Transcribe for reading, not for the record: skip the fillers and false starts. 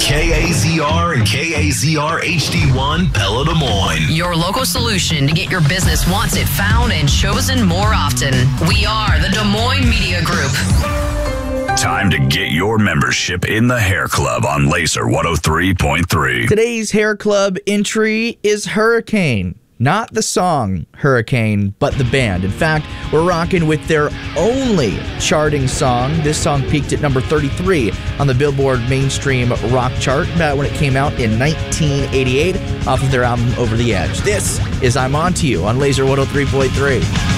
KAZR and KAZR HD1 Pella Des Moines. Your local solution to get your business wants it found and chosen more often. We are the Des Moines Media Group. Time to get your membership in the Hair Club on Laser 103.3. Today's Hair Club entry is Hurricane. Not the song Hurricane, but the band. In fact, we're rocking with their only charting song. This song peaked at number 33 on the Billboard Mainstream Rock Chart when it came out in 1988 off of their album Over the Edge. This is I'm On To You on Laser 103.3.